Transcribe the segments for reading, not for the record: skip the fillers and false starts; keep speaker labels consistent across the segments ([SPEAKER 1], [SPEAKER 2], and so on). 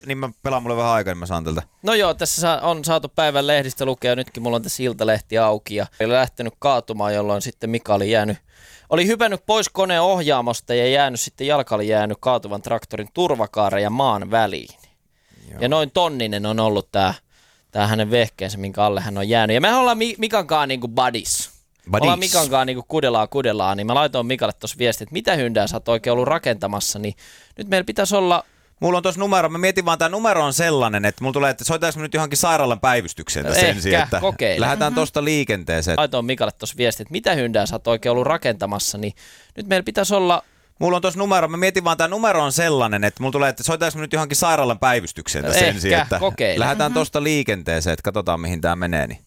[SPEAKER 1] niin mä pelaan mulle vähän aikaa, niin mä saan tältä.
[SPEAKER 2] No joo, tässä on saatu päivän lehdistä lukea, nytkin mulla on tässä Iltalehti auki ja oli lähtenyt kaatumaan, jolloin sitten Mika oli hypännyt pois koneen ohjaamosta ja jäänyt sitten, jalka oli jäänyt kaatuvan traktorin turvakaaren ja maan väliin. Joo. Ja noin tonninen on ollut tää hänen vehkeensä, minkä alle hän on jäänyt. Ja mehän ollaan Mikankaan niinku buddies. Ollaan Mikankaan niinku kudelaa, niin mä laitoin Mikalle tuossa viestiä, että mitä hyndää sä oot oikein ollut rakentamassa, niin nyt meillä pitäisi olla...
[SPEAKER 1] Mulla on tuossa numero, mä mietin vaan, tämä numero on sellainen, että mulla tulee, että soitaanko me nyt johonkin sairaalan päivystykseen sen sijaan, että
[SPEAKER 2] kokeile.
[SPEAKER 1] Lähdetään tuosta liikenteeseen.
[SPEAKER 2] Laitoin Mikalle tuossa viestiä, että mitä hyndää sä oot oikein ollut rakentamassa, niin nyt meillä pitäisi olla...
[SPEAKER 1] Mulla on tuossa numero, mä mietin vaan, tämä numero on sellainen, että mulla tulee, että soitaanko me nyt johonkin sairaalan päivystykseen sen sijaan, että
[SPEAKER 2] kokeile.
[SPEAKER 1] Lähdetään tuosta liikenteeseen, että katsotaan mihin tämä menee. Niin.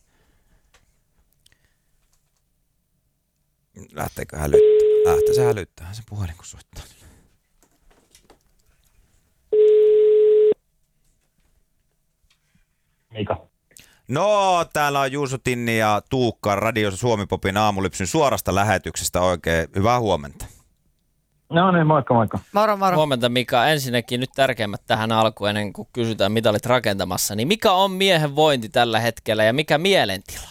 [SPEAKER 1] Lähteekö hälyttää? Lähtee se hälyttää, se puhelin kun soittaa.
[SPEAKER 3] Mika.
[SPEAKER 1] No, täällä on Juuso Tinni ja Tuukka radiossa Suomi-popin aamulypsyn suorasta lähetyksestä. Oikein hyvää huomenta.
[SPEAKER 3] No niin, moikka.
[SPEAKER 4] Moro.
[SPEAKER 2] Huomenta Mika. Ensinnäkin nyt tärkeimmät tähän alkuun ennen kuin kysytään mitä olit rakentamassa. Niin mikä on miehen vointi tällä hetkellä ja mikä mielentila?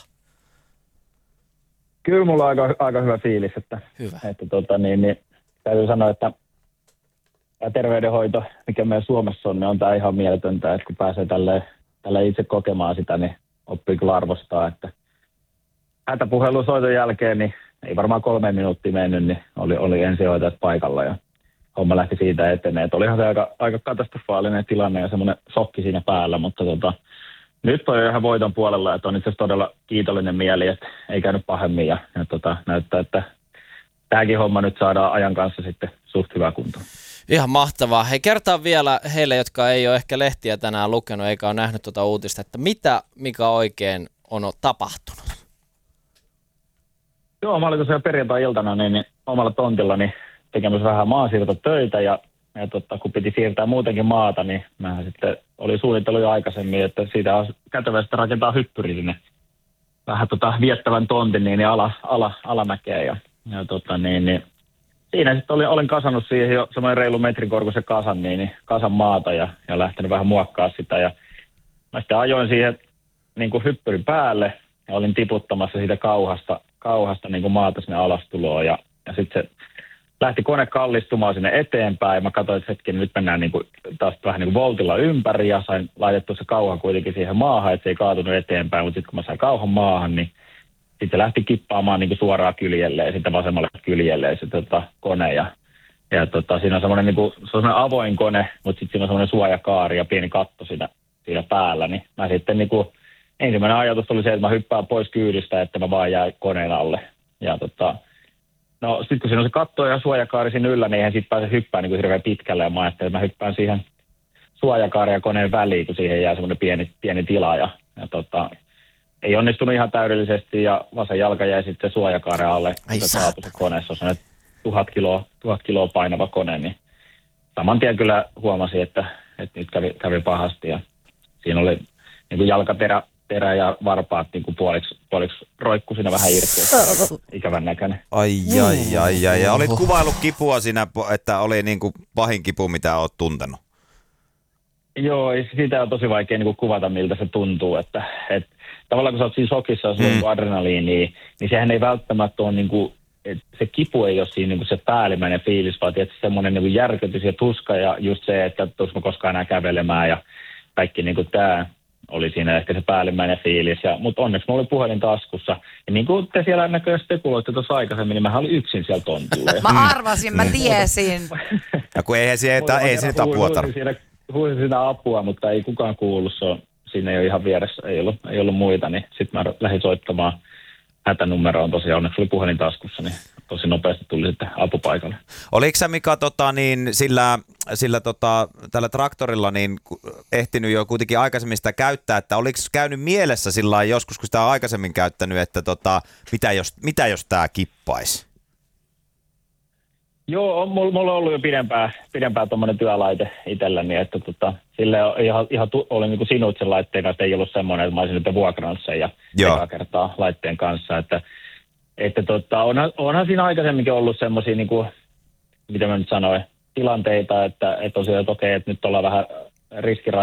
[SPEAKER 3] Kyllä mulla on aika hyvä fiilis, että täytyy sanoa, että tämä terveydenhoito, mikä meidän Suomessa on, niin on tämä ihan mieletöntä, että kun pääsee tälle itse kokemaan sitä, niin oppii kyllä arvostaa, että hätäpuhelusoiton jälkeen, niin ei varmaan 3 minuuttia mennyt, niin oli ensihoitajat paikalla ja homma lähti siitä eteneen. Että olihan se aika katastrofaalinen tilanne ja semmoinen shokki siinä päällä, mutta nyt on jo ihan voiton puolella, että on itse asiassa todella kiitollinen mieli, että ei käynyt pahemmin ja näyttää, että tämäkin homma nyt saadaan ajan kanssa sitten suht hyvää kuntoon.
[SPEAKER 2] Ihan mahtavaa. Hei, kertaa vielä heille, jotka ei ole ehkä lehtiä tänään lukenut eikä ole nähnyt tuota uutista, että mikä oikein on tapahtunut?
[SPEAKER 3] Joo, mä olin tosiaan perjantai-iltana niin omalla tontillani tekemässä vähän maasiirtotöitä ja kun piti siirtää muutenkin maata, niin mähän sitten oli suunnitellut jo aikaisemmin, että siitä on kätevästi rakentaa hyppyri sinne vähän viettävän tontin niin alamäkeen ja siinä sitten olin kasannut siihen jo semmoinen reilu metrin korkuisen kasan maata ja lähtenyt vähän muokkaa sitä ja mä sitten ajoin siihen niin kuin hyppyrin päälle ja olin tiputtamassa siitä kauhasta niin kuin maata sinne alastuloon ja sitten se lähti kone kallistumaan sinne eteenpäin ja mä katsoin, että hetken nyt mennään niin kuin, taas vähän niin kuin voltilla ympäri ja sain laitettua se kauha kuitenkin siihen maahan, että se ei kaatunut eteenpäin, mutta sitten kun mä sain kauhan maahan, niin sitten lähti kippaamaan niin kuin suoraan kyljelle ja sitten vasemmalle kyljelle se kone ja siinä on semmoinen niin kuin, se on semmoinen avoin kone, mutta sitten siinä on semmoinen suojakaari ja pieni katto siinä päällä, niin mä sitten niin kuin, ensimmäinen ajatus oli se, että mä hyppään pois kyydistä, että mä vaan jäin koneen alle ja no sitten kun siinä on se katto ja suojakaari siinä yllä, niin eihän sitten pääse hyppään niin kuin hirveän pitkälle ja mä ajattelin, että mä hyppään siihen suojakaaren ja koneen väliin, kun siihen jää semmoinen pieni tila ja ei onnistunut ihan täydellisesti ja vasen jalka jäi sitten suojakaaren alle, kun se saapui se koneessa. Se on 1000 kiloa painava kone, niin saman tien kyllä huomasin, että nyt kävi pahasti. Ja siinä oli niin kuin jalkaterä ja varpaat niin kuin puoliksi roikku siinä vähän irti, ikävän näköinen.
[SPEAKER 1] Ai. Ja olit kuvaillut kipua siinä, että oli niin kuin pahin kipu, mitä olet tuntenut.
[SPEAKER 3] Joo, siitä on tosi vaikea niin kuin kuvata, miltä se tuntuu, että tavallaan kun sä oot siinä shokissa ja sulla on adrenaliinia, niin sehän ei välttämättä ole, niin kuin, se kipu ei ole siinä niin kuin se päällimmäinen fiilis, vaan tietysti semmoinen niin kuin järkytys ja tuska ja just se, että tuossa mä koskaan enää kävelemään ja kaikki niin kuin tämä oli siinä ehkä se päällimmäinen fiilis. Mutta onneksi mulla oli puhelin taskussa. Ja niin kuin te siellä näköjään spekuloitte tuossa aikaisemmin, niin mähän olin yksin siellä tontilla.
[SPEAKER 4] Mä arvasin, mä tiesin.
[SPEAKER 1] Ja kun eihän sinne apua tarvitse.
[SPEAKER 3] Huusin siinä apua, mutta ei kukaan kuullut. Siinä ei ole ihan vieressä, ei ollut muita. Niin sitten mä lähdin soittamaan hätänumeroon tosiaan. Onneksi oli puhelin taskussa, niin tosi nopeasti tuli sitten apupaikalle.
[SPEAKER 1] Oliko sä Mika tällä traktorilla niin ehtinyt jo kuitenkin aikaisemmin sitä käyttää, että oliko käynyt mielessä sillä joskus, kun sitä on aikaisemmin käyttänyt, että mitä jos tämä kippaisi?
[SPEAKER 3] Joo, mulla on ollut jo pidempään tuommoinen työlaite itselläni, että sille oli niin kuin sinut sen laitteen kanssa, ei ollut semmoinen, että mä olisin nyt vuokrannut sen ja ekaa kertaa laitteen kanssa, että onhan siinä aikaisemminkin ollut semmoisia, niin kuin, mitä mä nyt sanoin, tilanteita, että tosiaan, että okei, että nyt ollaan vähän riskirajoja